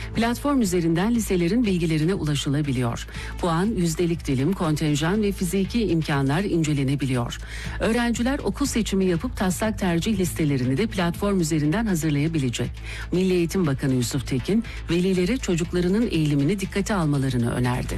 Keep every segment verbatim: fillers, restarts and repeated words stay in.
Platform üzerinden liselerin bilgilerine ulaşılabiliyor. Puan, yüzdelik dilim, kontenjan ve fiziki imkanlar incelenebiliyor. Öğrenciler okul seçimi yapıp taslak tercih listelerini de platform üzerinden hazırlayabilecek. Milli Eğitim Bakanı Yusuf Tekin, velilere çocuklarının eğilimini dikkate almalarını önerdi.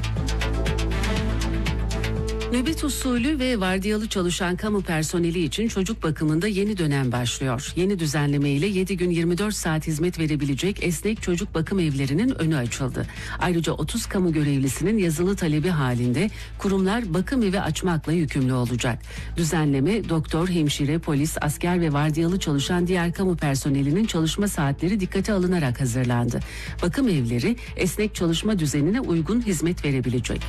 Nöbet usulü ve vardiyalı çalışan kamu personeli için çocuk bakımında yeni dönem başlıyor. Yeni düzenleme ile yedi gün yirmi dört saat hizmet verebilecek esnek çocuk bakım evlerinin önü açıldı. Ayrıca otuz kamu görevlisinin yazılı talebi halinde kurumlar bakım evi açmakla yükümlü olacak. Düzenleme doktor, hemşire, polis, asker ve vardiyalı çalışan diğer kamu personelinin çalışma saatleri dikkate alınarak hazırlandı. Bakım evleri esnek çalışma düzenine uygun hizmet verebilecek.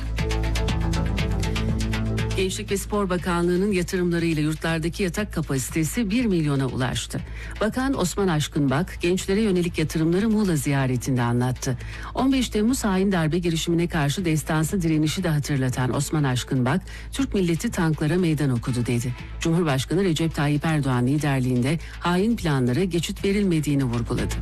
Gençlik ve Spor Bakanlığı'nın yatırımlarıyla yurtlardaki yatak kapasitesi bir milyona ulaştı. Bakan Osman Aşkınbak, gençlere yönelik yatırımları Muğla ziyaretinde anlattı. on beş Temmuz hain darbe girişimine karşı destansı direnişi de hatırlatan Osman Aşkınbak, Türk milleti tanklara meydan okudu dedi. Cumhurbaşkanı Recep Tayyip Erdoğan liderliğinde hain planlara geçit verilmediğini vurguladı.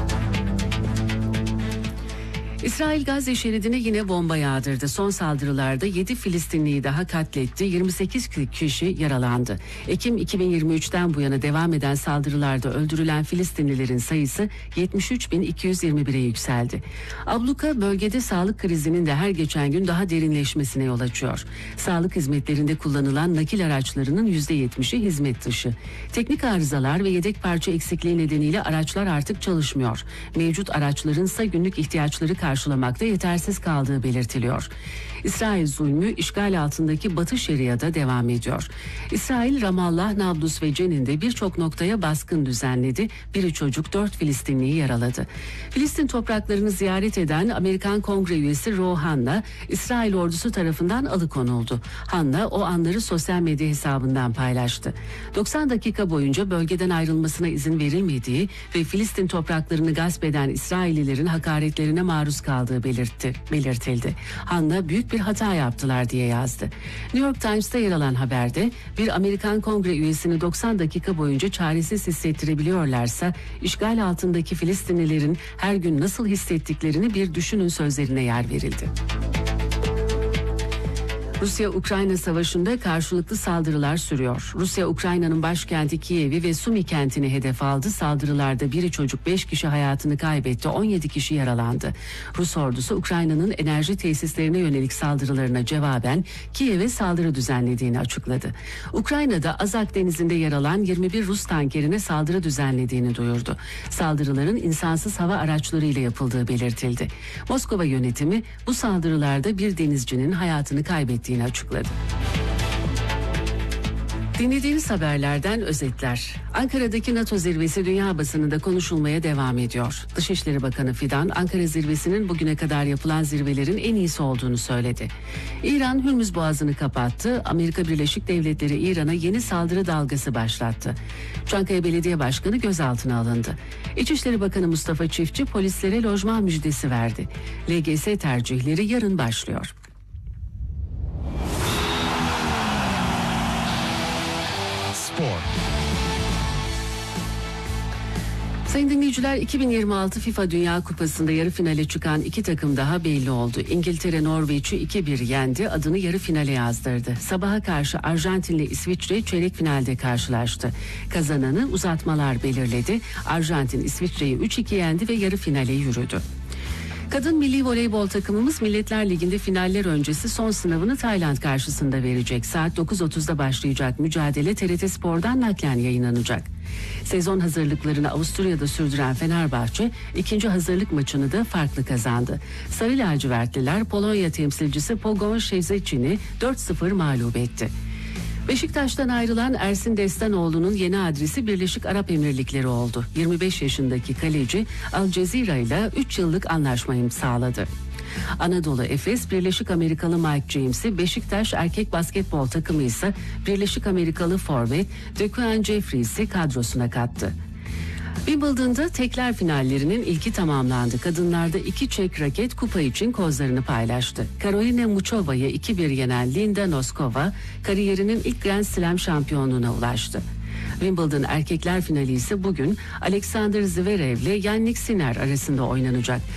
İsrail Gazze şeridine yine bomba yağdırdı. Son saldırılarda yedi Filistinliyi daha katletti, yirmi sekiz kişi yaralandı. Ekim iki bin yirmi üçten bu yana devam eden saldırılarda öldürülen Filistinlilerin sayısı yetmiş üç bin iki yüz yirmi bire yükseldi. Abluka bölgede sağlık krizinin de her geçen gün daha derinleşmesine yol açıyor. Sağlık hizmetlerinde kullanılan nakil araçlarının yüzde yetmişi hizmet dışı. Teknik arızalar ve yedek parça eksikliği nedeniyle araçlar artık çalışmıyor. Mevcut araçların ise günlük ihtiyaçları karşılamakta yetersiz kaldığı belirtiliyor. İsrail zulmü işgal altındaki Batı Şeria'da devam ediyor. İsrail, Ramallah, Nablus ve Cenin'de birçok noktaya baskın düzenledi. Biri çocuk, dört Filistinliyi yaraladı. Filistin topraklarını ziyaret eden Amerikan Kongre üyesi Ro Hanna, İsrail ordusu tarafından alıkonuldu. Hanna o anları sosyal medya hesabından paylaştı. doksan dakika boyunca bölgeden ayrılmasına izin verilmediği ve Filistin topraklarını gasp eden İsraillilerin hakaretlerine maruz kaldığı belirtti, belirtildi. Hanna büyük bir hata yaptılar diye yazdı. New York Times'ta yer alan haberde bir Amerikan Kongre üyesini doksan dakika boyunca çaresiz hissettirebiliyorlarsa işgal altındaki Filistinlilerin her gün nasıl hissettiklerini bir düşünün sözlerine yer verildi. Rusya-Ukrayna savaşında karşılıklı saldırılar sürüyor. Rusya, Ukrayna'nın başkenti Kiev'i ve Sumi kentini hedef aldı. Saldırılarda biri çocuk, beş kişi hayatını kaybetti, on yedi kişi yaralandı. Rus ordusu Ukrayna'nın enerji tesislerine yönelik saldırılarına cevaben Kiev'e saldırı düzenlediğini açıkladı. Ukrayna'da Azak Denizi'nde yer alan yirmi bir Rus tankerine saldırı düzenlediğini duyurdu. Saldırıların insansız hava araçlarıyla yapıldığı belirtildi. Moskova yönetimi bu saldırılarda bir denizcinin hayatını kaybetti açıkladı. Dinlediğiniz haberlerden özetler. Ankara'daki NATO zirvesi dünya basınında konuşulmaya devam ediyor. Dışişleri Bakanı Fidan, Ankara zirvesinin bugüne kadar yapılan zirvelerin en iyisi olduğunu söyledi. İran Hürmüz Boğazı'nı kapattı. Amerika Birleşik Devletleri İran'a yeni saldırı dalgası başlattı. Çankaya Belediye Başkanı gözaltına alındı. İçişleri Bakanı Mustafa Çiftçi polislere lojman müjdesi verdi. L G S tercihleri yarın başlıyor. Spor. Sayın dinleyiciler, iki bin yirmi altı FIFA Dünya Kupası'nda yarı finale çıkan iki takım daha belli oldu. İngiltere Norveç'i iki bir yendi, adını yarı finale yazdırdı. Sabaha karşı Arjantin ile İsviçre çeyrek finalde karşılaştı. Kazananı uzatmalar belirledi. Arjantin İsviçre'yi üç iki yendi ve yarı finale yürüdü. Kadın milli voleybol takımımız Milletler Ligi'nde finaller öncesi son sınavını Tayland karşısında verecek. Saat dokuz otuzda başlayacak mücadele T R T Spor'dan naklen yayınlanacak. Sezon hazırlıklarını Avusturya'da sürdüren Fenerbahçe ikinci hazırlık maçını da farklı kazandı. Sarı lacivertliler Polonya temsilcisi Pogoń Szczeciń'i dört sıfır mağlup etti. Beşiktaş'tan ayrılan Ersin Destanoğlu'nun yeni adresi Birleşik Arap Emirlikleri oldu. yirmi beş yaşındaki kaleci Al Jazeera ile üç yıllık anlaşma imzaladı. Anadolu Efes, Birleşik Amerikalı Mike James'i, Beşiktaş erkek basketbol takımı ise Birleşik Amerikalı forvet DeQuan Jeffries'i kadrosuna kattı. Wimbledon'da tekler finallerinin ilki tamamlandı. Kadınlarda iki Çek raket kupa için kozlarını paylaştı. Karolina Muchova'yı iki bir yenen Linda Noskova kariyerinin ilk Grand Slam şampiyonluğuna ulaştı. Wimbledon erkekler finali ise bugün Alexander Zverev ile Yannick Sinner arasında oynanacak.